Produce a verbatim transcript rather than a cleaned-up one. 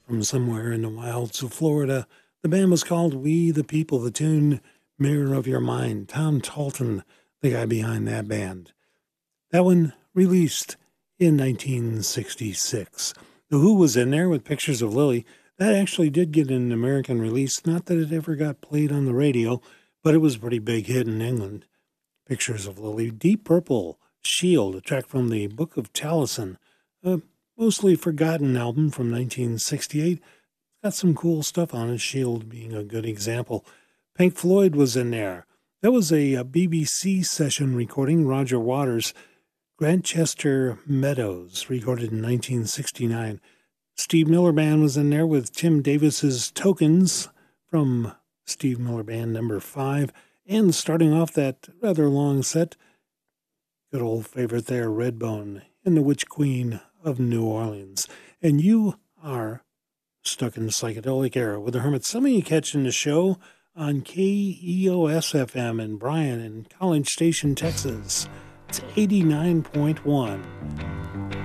from somewhere in the wilds of Florida. The band was called We the People. The tune, Mirror of Your Mind. Tom Talton, the guy behind that band. That one released in nineteen sixty-six. The Who was in there with Pictures of Lily. That actually did get an American release. Not that it ever got played on the radio, but it was a pretty big hit in England. Pictures of Lily. Deep Purple, Shield, a track from the Book of Taliesin, a mostly forgotten album from nineteen sixty-eight. Got some cool stuff on it, Shield being a good example. Pink Floyd was in there. That was a, a B B C session recording, Roger Waters. Grantchester Meadows, recorded in nineteen sixty-nine. Steve Miller Band was in there with Tim Davis's Tokens from Steve Miller Band number five. And starting off that rather long set, good old favorite there, Redbone and the Witch Queen of New Orleans. And you are stuck in the psychedelic era with the Hermits. Some of you catching the show on K E O S F M in Bryan and College Station, Texas. It's eighty-nine point one.